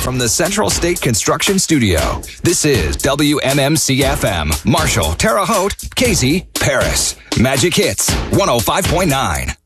from the Central State Construction Studio. This is WMMC-FM, Marshall, Terre Haute, Casey, Paris. Magic Hits 105.9.